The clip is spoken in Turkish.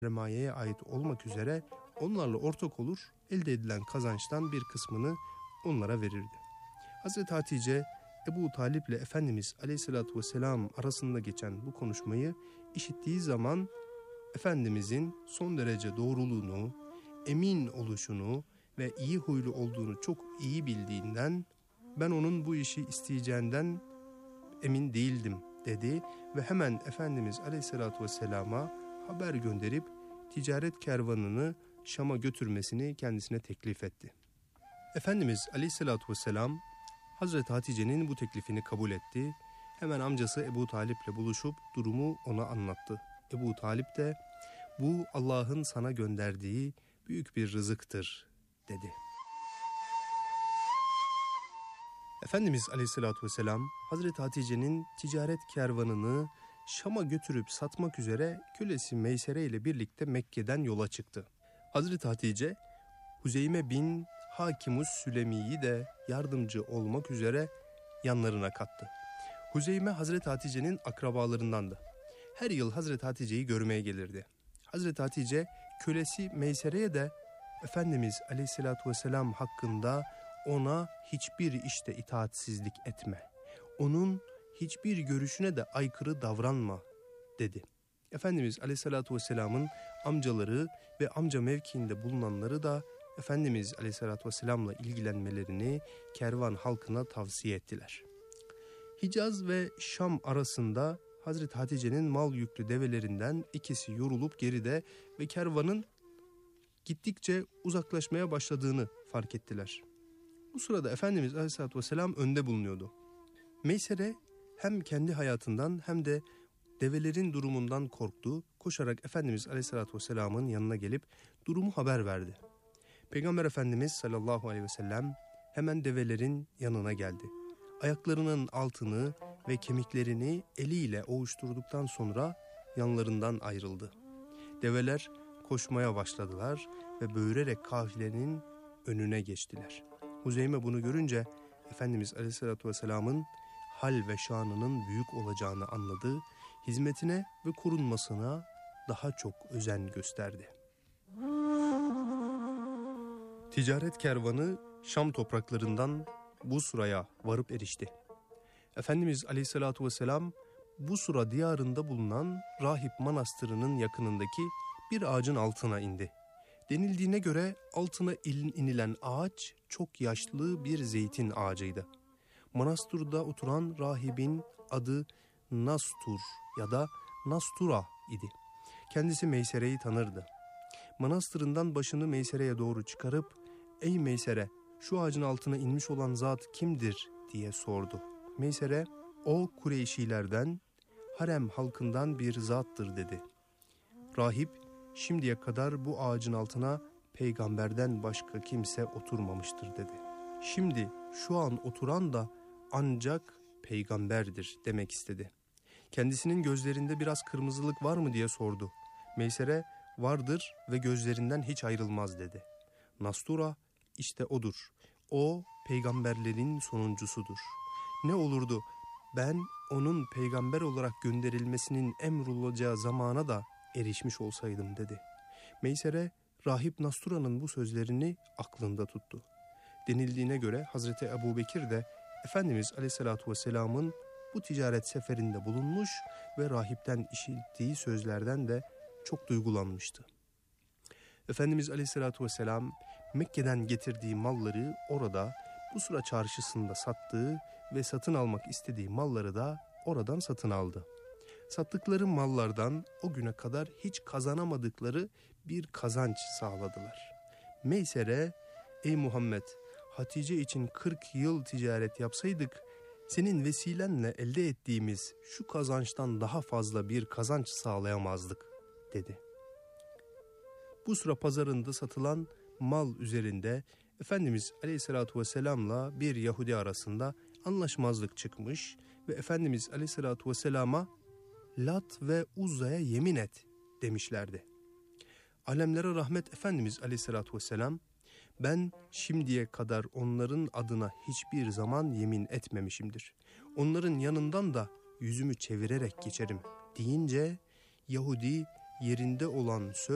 sermayeye ait olmak üzere onlarla ortak olur, elde edilen kazançtan bir kısmını onlara verirdi. Hazreti Hatice, Ebu Talip ile Efendimiz Aleyhisselatü Vesselam arasında geçen bu konuşmayı işittiği zaman Efendimizin son derece doğruluğunu, emin oluşunu ve iyi huylu olduğunu çok iyi bildiğinden ben onun bu işi isteyeceğinden emin değildim dedi ve hemen Efendimiz Aleyhisselatü Vesselam'a haber gönderip ticaret kervanını Şam'a götürmesini kendisine teklif etti. Efendimiz Aleyhisselatü Vesselam Hazreti Hatice'nin bu teklifini kabul etti. Hemen amcası Ebu Talip'le buluşup durumu ona anlattı. Ebu Talip de bu Allah'ın sana gönderdiği büyük bir rızıktır dedi. Efendimiz Aleyhisselatü Vesselam Hazreti Hatice'nin ticaret kervanını Şam'a götürüp satmak üzere kölesi Meysere ile birlikte Mekke'den yola çıktı. Hazreti Hatice Huzeyme bin Hakimus Sülemi'yi de yardımcı olmak üzere yanlarına kattı. Huzeyme Hazreti Hatice'nin akrabalarındandı. Her yıl Hazreti Hatice'yi görmeye gelirdi. Hazreti Hatice kölesi Meysere'ye de Efendimiz Aleyhisselatü Vesselam hakkında ona hiçbir işte itaatsizlik etme, onun hiçbir görüşüne de aykırı davranma dedi. Efendimiz Aleyhisselatü Vesselam'ın amcaları ve amca mevkiinde bulunanları da Efendimiz Aleyhisselatü Vesselam'la ilgilenmelerini kervan halkına tavsiye ettiler. Hicaz ve Şam arasında Hazreti Hatice'nin mal yüklü develerinden ikisi yorulup geride ve kervanın gittikçe uzaklaşmaya başladığını fark ettiler. Bu sırada Efendimiz Aleyhisselatü Vesselam önde bulunuyordu. Meysere hem kendi hayatından hem de develerin durumundan korktu. Koşarak Efendimiz Aleyhisselatü Vesselam'ın yanına gelip durumu haber verdi. Peygamber Efendimiz sallallahu aleyhi ve sellem hemen develerin yanına geldi. Ayaklarının altını ve kemiklerini eliyle ovuşturduktan sonra yanlarından ayrıldı. Develer koşmaya başladılar ve böğürerek kafilenin önüne geçtiler. Huzeyme bunu görünce Efendimiz Aleyhisselatü Vesselam'ın hal ve şanının büyük olacağını anladı. Hizmetine ve korunmasına daha çok özen gösterdi. Ticaret kervanı Şam topraklarından Busra'ya varıp erişti. Efendimiz Aleyhisselatü Vesselam Busra diyarında bulunan Rahip Manastırı'nın yakınındaki bir ağacın altına indi. Denildiğine göre altına inilen ağaç çok yaşlı bir zeytin ağacıydı. Manastırda oturan rahibin adı Nastur ya da Nastura idi. Kendisi Meysere'yi tanırdı. Manastırından başını Meysere'ye doğru çıkarıp "Ey Meysere, şu ağacın altına inmiş olan zat kimdir?" diye sordu. Meysere, "O Kureyşilerden, harem halkından bir zattır" dedi. Rahip, "Şimdiye kadar bu ağacın altına peygamberden başka kimse oturmamıştır" dedi. "Şimdi şu an oturan da ancak peygamberdir" demek istedi. Kendisinin gözlerinde biraz kırmızılık var mı diye sordu. Meysere, "Vardır ve gözlerinden hiç ayrılmaz" dedi. Nastura, "İşte odur. O peygamberlerin sonuncusudur. Ne olurdu ben onun peygamber olarak gönderilmesinin emrolacağı zamana da erişmiş olsaydım" dedi. Meysere, Rahip Nastura'nın bu sözlerini aklında tuttu. Denildiğine göre Hazreti Ebubekir de Efendimiz Aleyhisselatü Vesselam'ın bu ticaret seferinde bulunmuş ve rahipten işittiği sözlerden de çok duygulanmıştı. Efendimiz Aleyhisselatü Vesselam Mekke'den getirdiği malları orada Busra çarşısında sattığı ve satın almak istediği malları da oradan satın aldı. Sattıkları mallardan o güne kadar hiç kazanamadıkları bir kazanç sağladılar. Meysere, "Ey Muhammed, Hatice için 40 yıl ticaret yapsaydık, senin vesilenle elde ettiğimiz şu kazançtan daha fazla bir kazanç sağlayamazdık" dedi. Busra pazarında satılan mal üzerinde Efendimiz Aleyhisselatü Vesselam'la bir Yahudi arasında anlaşmazlık çıkmış ve Efendimiz Aleyhisselatü Vesselam'a "Lat ve Uzza'ya yemin et" demişlerdi. Alemlere rahmet Efendimiz Aleyhisselatü Vesselam, "Ben şimdiye kadar onların adına hiçbir zaman yemin etmemişimdir. Onların yanından da yüzümü çevirerek geçerim" deyince Yahudi yerinde olan söz